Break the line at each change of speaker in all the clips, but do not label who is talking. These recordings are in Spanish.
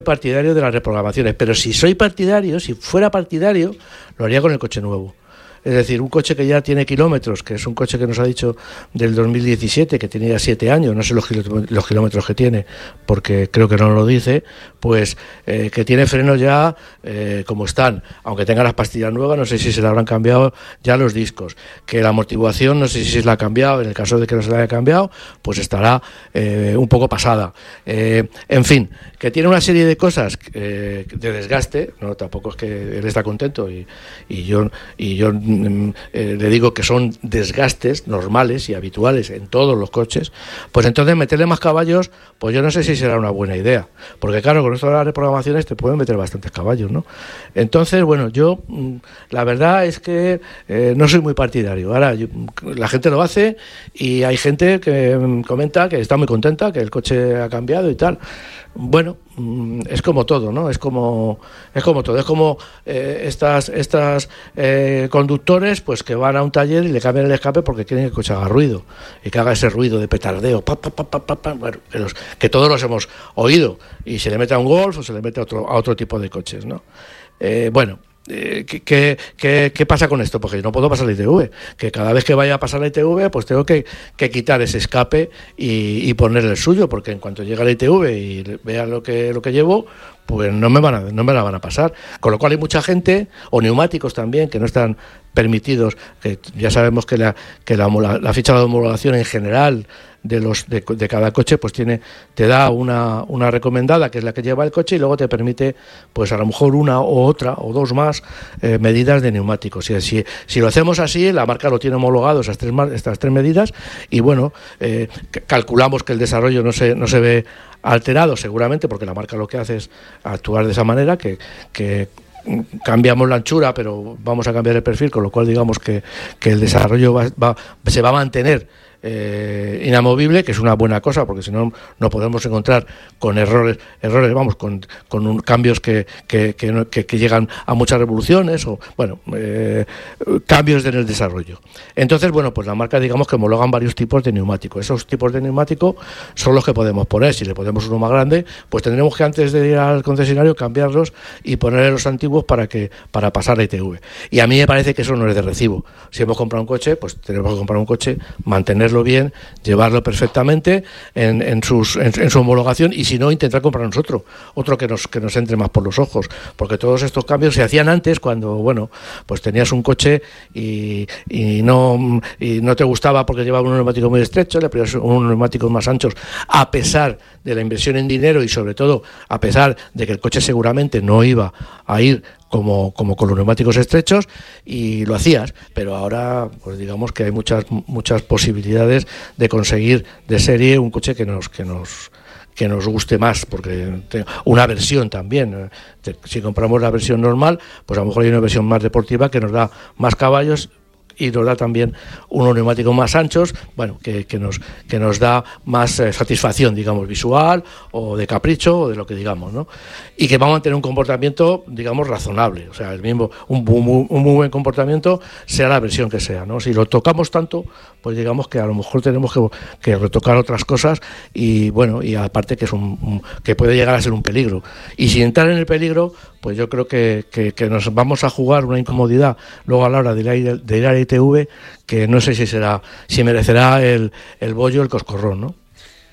partidario de las reprogramaciones, pero si fuera partidario, lo haría con el coche nuevo. Es decir, un coche que ya tiene kilómetros, que es un coche que nos ha dicho del 2017, que tenía 7 años, no sé los kilómetros que tiene, porque creo que no lo dice, pues que tiene frenos ya como están, aunque tenga las pastillas nuevas, no sé si se le habrán cambiado ya los discos, que la amortiguación no sé si se la ha cambiado, en el caso de que no se la haya cambiado, pues estará un poco pasada. En fin, que tiene una serie de cosas de desgaste, no tampoco es que él está contento y yo le digo que son desgastes normales y habituales en todos los coches, pues entonces meterle más caballos, pues yo no sé si será una buena idea, porque claro, con esto de las reprogramaciones te pueden meter bastantes caballos, ¿no? Entonces, bueno, yo la verdad es que no soy muy partidario. Ahora, la gente lo hace y hay gente que comenta que está muy contenta, que el coche ha cambiado y tal. Bueno, es como todo, ¿no? Es como todo. Es como estas conductores, pues que van a un taller y le cambian el escape porque quieren que el coche haga ruido y que haga ese ruido de petardeo, bueno, que todos los hemos oído, y se le mete a un Golf o se le mete a otro tipo de coches, ¿no? Bueno. ¿Qué pasa con esto? Porque yo no puedo pasar la ITV, que cada vez que vaya a pasar la ITV pues tengo que quitar ese escape y ponerle el suyo, porque en cuanto llega la ITV y vean lo que llevo, pues no me la van a pasar. Con lo cual hay mucha gente, o neumáticos también, que no están permitidos, que ya sabemos que la ficha de homologación en general de cada coche pues te da una recomendada, que es la que lleva el coche, y luego te permite pues a lo mejor una o otra o dos más medidas de neumáticos. Y si lo hacemos así, la marca lo tiene homologado estas tres medidas, y bueno, calculamos que el desarrollo no se ve alterado, seguramente porque la marca lo que hace es actuar de esa manera, que cambiamos la anchura pero vamos a cambiar el perfil, con lo cual digamos que el desarrollo se va a mantener inamovible, que es una buena cosa, porque si no podemos encontrar con errores vamos, con cambios que llegan a muchas revoluciones, o bueno, cambios en el desarrollo. Entonces, bueno, pues la marca digamos que homologan varios tipos de neumático. Esos tipos de neumático son los que podemos poner. Si le ponemos uno más grande, pues tendremos que, antes de ir al concesionario, cambiarlos y ponerle los antiguos para pasar la ITV. Y a mí me parece que eso no es de recibo. Si hemos comprado un coche, pues tenemos que comprar un coche, mantenerlo bien, llevarlo perfectamente en su homologación, y si no, intentar comprarnos otro que nos entre más por los ojos, porque todos estos cambios se hacían antes, cuando bueno, pues tenías un coche y no te gustaba porque llevaba un neumático muy estrecho, le ponías unos neumáticos más anchos, a pesar de la inversión en dinero y sobre todo a pesar de que el coche seguramente no iba a ir como con los neumáticos estrechos, y lo hacías. Pero ahora pues digamos que hay muchas posibilidades de conseguir de serie un coche que nos guste más, porque una versión también, si compramos la versión normal, pues a lo mejor hay una versión más deportiva que nos da más caballos y nos da también unos neumáticos más anchos, bueno, que nos da más satisfacción, digamos, visual o de capricho o de lo que digamos, ¿no? Y que vamos a tener un comportamiento, digamos, razonable, o sea, el mismo, un muy buen comportamiento, sea la versión que sea, ¿no? Si lo tocamos tanto, pues digamos que a lo mejor tenemos que retocar otras cosas, y bueno, y aparte que que puede llegar a ser un peligro. Y sin entrar en el peligro, pues yo creo que nos vamos a jugar una incomodidad luego a la hora de ir a la ITV, que no sé si merecerá el bollo, el coscorrón, ¿no?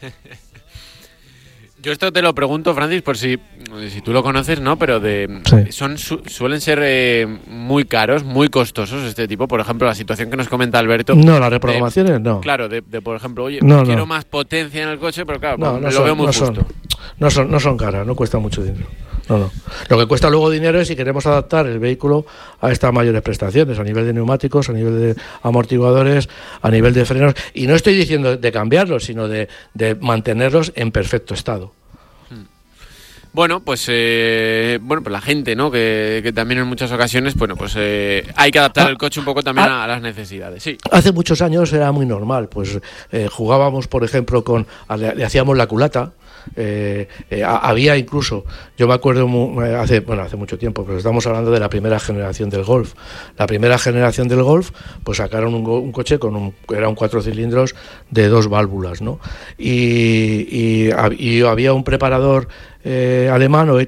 Yo esto te lo pregunto, Francis, por si tú lo conoces, ¿no? Pero
sí.
Suelen ser muy caros, muy costosos este tipo. Por ejemplo, la situación que nos comenta Alberto.
No, las reprogramaciones no.
Claro, por ejemplo, oye, quiero más potencia en el coche, pero claro, lo veo muy justo.
No son caras, no cuesta mucho dinero. No. Lo que cuesta luego dinero es si queremos adaptar el vehículo a estas mayores prestaciones, a nivel de neumáticos, a nivel de amortiguadores, a nivel de frenos. Y no estoy diciendo de cambiarlos, sino de mantenerlos en perfecto estado.
Bueno, pues la gente, ¿no? Que también en muchas ocasiones, bueno, pues hay que adaptar el coche un poco también a las necesidades. Sí.
Hace muchos años era muy normal, pues jugábamos, por ejemplo, le hacíamos la culata. Había incluso, yo me acuerdo hace mucho tiempo, pero estamos hablando de la primera generación del Golf. La primera generación del Golf, pues sacaron un coche era un 4 cilindros de 2 válvulas, ¿no? Y había un preparador alemán,